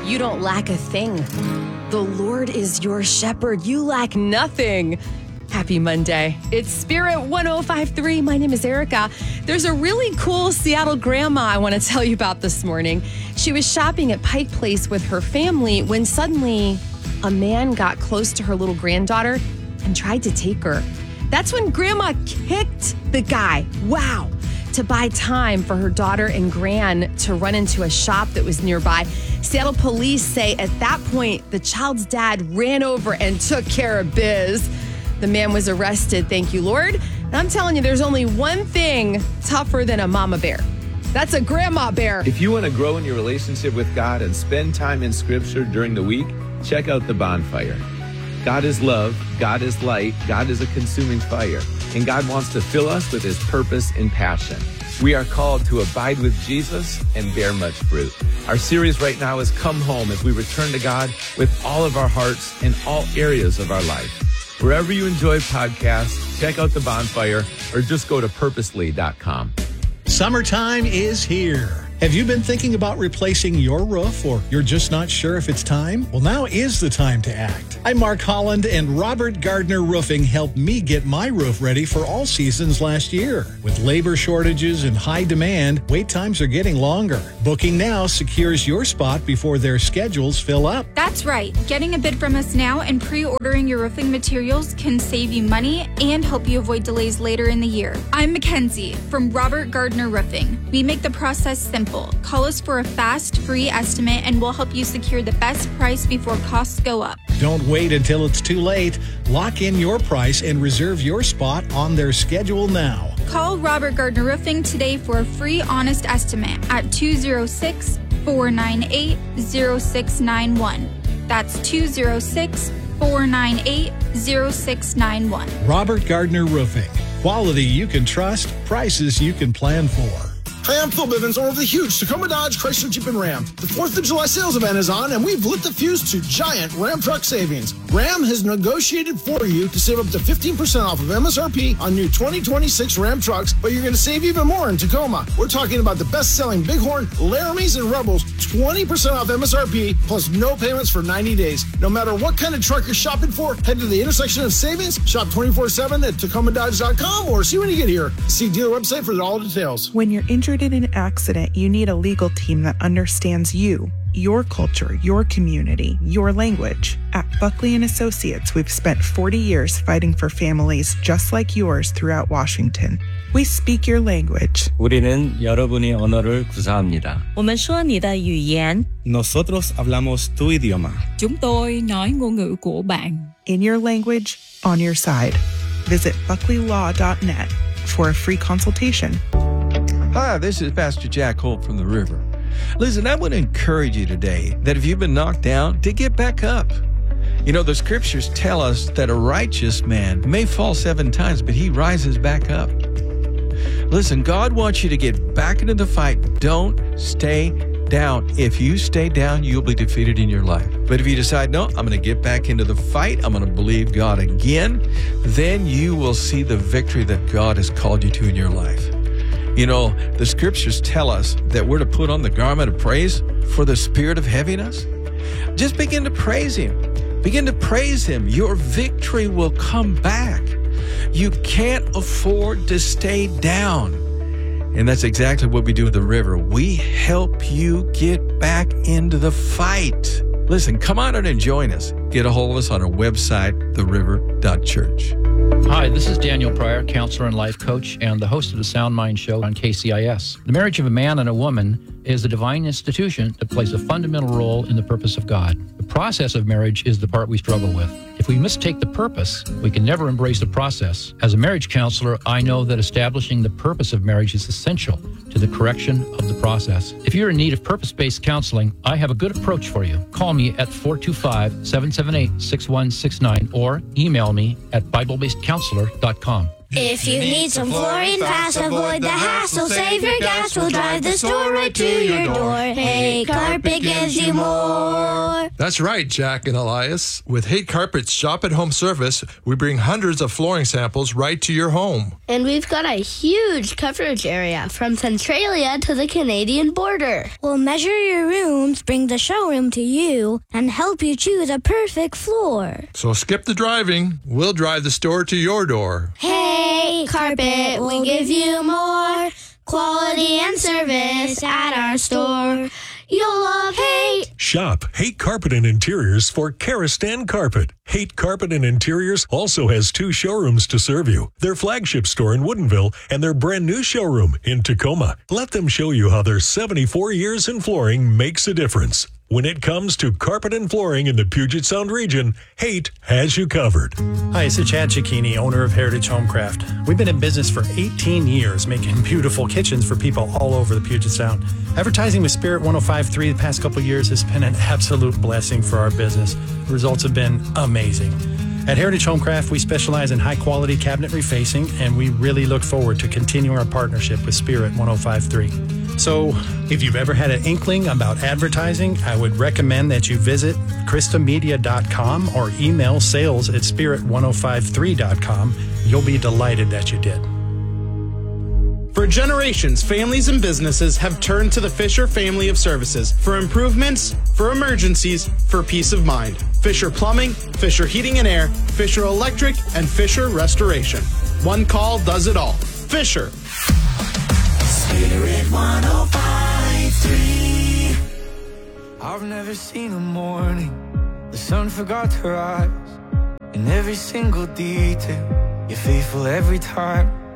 you don't lack a thing. The Lord is your shepherd. You lack nothing. Happy Monday. It's Spirit 105.3. My name is Erica. There's a really cool Seattle grandma I want to tell you about this morning. She was shopping at Pike Place with her family when suddenly a man got close to her little granddaughter and tried to take her. That's when Grandma kicked the guy. Wow. To buy time for her daughter and gran to run into a shop that was nearby. Seattle police say at that point, the child's dad ran over and took care of biz. The man was arrested, thank you, Lord. And I'm telling you, there's only one thing tougher than a mama bear. That's a grandma bear. If you want to grow in your relationship with God and spend time in Scripture during the week, check out The Bonfire. God is love, God is light, God is a consuming fire, and God wants to fill us with His purpose and passion. We are called to abide with Jesus and bear much fruit. Our series right now is Come Home as we return to God with all of our hearts in all areas of our life. Wherever you enjoy podcasts, check out The Bonfire or just go to purposely.com. Summertime is here. Have you been thinking about replacing your roof, or you're just not sure if it's time? Well, now is the time to act. I'm Mark Holland, and Robert Gardner Roofing helped me get my roof ready for all seasons last year. With labor shortages and high demand, wait times are getting longer. Booking now secures your spot before their schedules fill up. That's right. Getting a bid from us now and pre-ordering your roofing materials can save you money and help you avoid delays later in the year. I'm Mackenzie from Robert Gardner Roofing. We make the process simple. Call us for a fast, free estimate, and we'll help you secure the best price before costs go up. Don't wait until it's too late. Lock in your price and reserve your spot on their schedule now. Call Robert Gardner Roofing today for a free, honest estimate at 206-498-0691. That's 206-498-0691. Robert Gardner Roofing. Quality you can trust, prices you can plan for. Hi, I'm Phil Bivens, owner of the huge Tacoma Dodge Chrysler Jeep and Ram. The 4th of July sales event is on, and we've lit the fuse to giant Ram truck savings. Ram has negotiated for you to save up to 15% off of MSRP on new 2026 Ram trucks, but you're going to save even more in Tacoma. We're talking about the best-selling Bighorn, Laramies, and Rebels, 20% off MSRP, plus no payments for 90 days. No matter what kind of truck you're shopping for, head to the intersection of savings, shop 24/7 at TacomaDodge.com, or see when you get here. See dealer website for all details. When you're injured in an accident, you need a legal team that understands you, your culture, your community, your language. At Buckley & Associates, we've spent 40 years fighting for families just like yours throughout Washington. We speak your language. 우리는 여러분의 언어를 구사합니다. 我们说你的语言. Nosotros hablamos tu idioma. Chúng tôi nói ngôn ngữ của bạn. In your language, on your side. Visit buckleylaw.net for a free consultation. Hi, this is Pastor Jack Holt from the River. Listen, I want to encourage you today that if you've been knocked down, to get back up. You know, the scriptures tell us that a righteous man may fall 7 times, but he rises back up. Listen, God wants you to get back into the fight. Don't stay down. If you stay down, you'll be defeated in your life. But if you decide, no, I'm going to get back into the fight, I'm going to believe God again, then you will see the victory that God has called you to in your life. You know, the scriptures tell us that we're to put on the garment of praise for the spirit of heaviness. Just begin to praise Him. Begin to praise Him. Your victory will come back. You can't afford to stay down. And that's exactly what we do at the River. We help you get back into the fight. Listen, come on out and join us. Get a hold of us on our website, theriver.church. Hi, this is Daniel Pryor, counselor and life coach, and the host of the Sound Mind Show on KCIS. The marriage of a man and a woman is a divine institution that plays a fundamental role in the purpose of God. The process of marriage is the part we struggle with. If we mistake the purpose, we can never embrace the process. As a marriage counselor, I know that establishing the purpose of marriage is essential to the correction of the process. If you're in need of purpose-based counseling, I have a good approach for you. Call me at 425-778-6169 or email me at BibleBasedCounselor.com. If you need some flooring fast, avoid the hassle. Save your gas, we'll drive the store right to your door. Haight Carpet gives you more. That's right, Jack and Elias. With Haight Carpet's shop-at-home service, we bring hundreds of flooring samples right to your home. And we've got a huge coverage area from Centralia to the Canadian border. We'll measure your rooms, bring the showroom to you, and help you choose a perfect floor. So skip the driving. We'll drive the store to your door. Haight Carpet, we give you more quality and service at our store. You'll love Haight. Shop Haight Carpet and Interiors for Karastan Carpet. Haight Carpet and Interiors also has 2 showrooms to serve you. Their flagship store in Woodinville and their brand new showroom in Tacoma. Let them show you how their 74 years in flooring makes a difference. When it comes to carpet and flooring in the Puget Sound region, Haight has you covered. Hi, it's Chad Cicchini, owner of Heritage Homecraft. We've been in business for 18 years, making beautiful kitchens for people all over the Puget Sound. Advertising with Spirit 105.3 the past couple of years has been an absolute blessing for our business. The results have been amazing. At Heritage Homecraft, we specialize in high-quality cabinet refacing, and we really look forward to continuing our partnership with Spirit 105.3. So, if you've ever had an inkling about advertising, I would recommend that you visit KristaMedia.com or email sales@spirit1053.com. You'll be delighted that you did. For generations, families and businesses have turned to the Fisher family of services for improvements, for emergencies, for peace of mind. Fisher Plumbing, Fisher Heating and Air, Fisher Electric, and Fisher Restoration. One call does it all. Fisher. Spirit 105.3. I've never seen a morning the sun forgot to rise. In every single detail, you're faithful every time.